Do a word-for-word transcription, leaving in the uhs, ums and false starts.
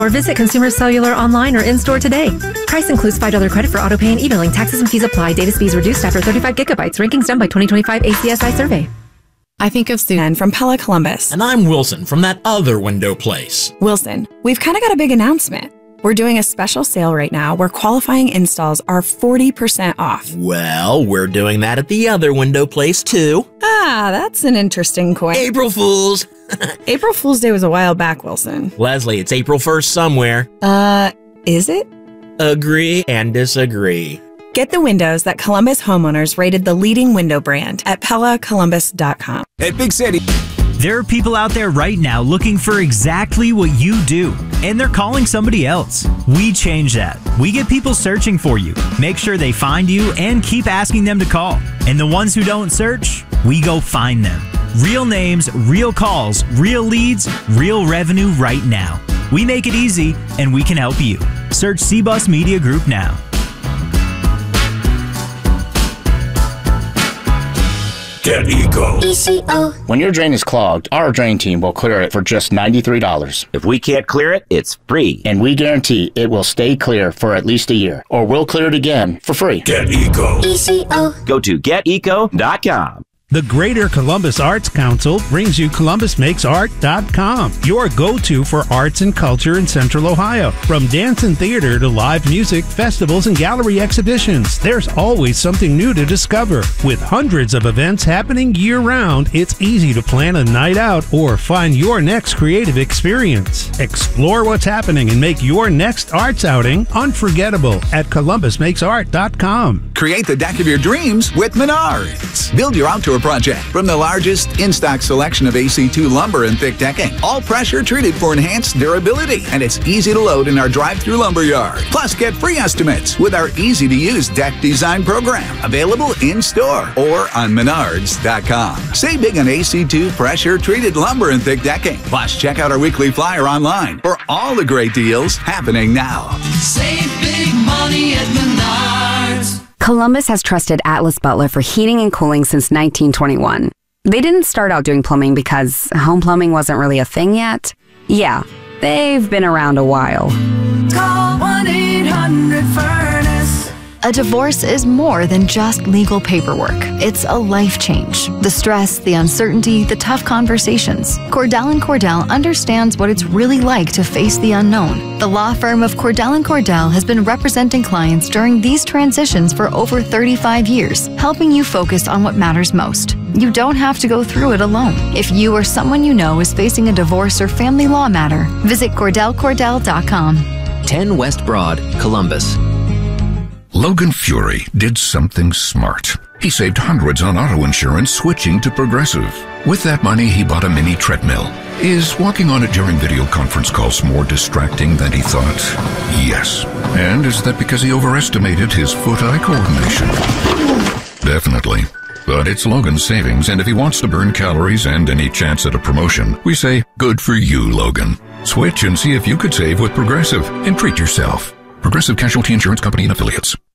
Or visit Consumer Cellular online or in-store today. Price includes five dollars credit for autopay and e-billing. Taxes and fees apply. Data speeds reduced after thirty-five gigabytes. Rankings done by twenty twenty-five A C S I survey. I think of Susan from Pella Columbus. And I'm Wilson from that other window place. Wilson, we've kind of got a big announcement. We're doing a special sale right now where qualifying installs are forty percent off. Well, we're doing that at the other window place too. Ah, that's an interesting coin. April Fools! April Fool's Day was a while back, Wilson. Leslie, it's April first somewhere. Uh, is it? Agree and disagree. Get the windows that Columbus homeowners rated the leading window brand at Pella Columbus dot com. Hey, Big City. There are people out there right now looking for exactly what you do, and they're calling somebody else. We change that. We get people searching for you, make sure they find you, and keep asking them to call. And the ones who don't search, we go find them. Real names, real calls, real leads, real revenue right now. We make it easy, and we can help you. Search C Bus Media Group now. Get Eco. E C O. When your drain is clogged, our drain team will clear it for just ninety-three dollars. If we can't clear it, it's free. And we guarantee it will stay clear for at least a year, or we'll clear it again for free. Get Eco. E C O. Go to get eco dot com. The Greater Columbus Arts Council brings you Columbus Makes Art dot com, your go-to for arts and culture in Central Ohio. From dance and theater to live music, festivals, and gallery exhibitions, there's always something new to discover. With hundreds of events happening year-round, it's easy to plan a night out or find your next creative experience. Explore what's happening and make your next arts outing unforgettable at Columbus Makes Art dot com. Create the deck of your dreams with Menards. Build your outdoor project from the largest in-stock selection of A C two lumber and thick decking. All pressure treated for enhanced durability. And it's easy to load in our drive-through lumber yard. Plus, get free estimates with our easy-to-use deck design program. Available in-store or on Menards dot com. Save big on A C two pressure treated lumber and thick decking. Plus, check out our weekly flyer online for all the great deals happening now. Save big money at Menards. Columbus has trusted Atlas Butler for heating and cooling since nineteen twenty-one. They didn't start out doing plumbing because home plumbing wasn't really a thing yet. Yeah, they've been around a while. Call one eight hundred furnace. A divorce is more than just legal paperwork. It's a life change. The stress, the uncertainty, the tough conversations. Cordell and Cordell understands what it's really like to face the unknown. The law firm of Cordell and Cordell has been representing clients during these transitions for over thirty-five years, helping you focus on what matters most. You don't have to go through it alone. If you or someone you know is facing a divorce or family law matter, visit Cordell Cordell dot com. ten West Broad, Columbus. Logan Fury did something smart. He saved hundreds on auto insurance switching to Progressive. With that money, he bought a mini treadmill. Is walking on it during video conference calls more distracting than he thought? Yes. And is that because he overestimated his foot-eye coordination? Definitely. But it's Logan's savings, and if he wants to burn calories and any chance at a promotion, we say, good for you, Logan. Switch and see if you could save with Progressive and treat yourself. Progressive Casualty Insurance Company and Affiliates.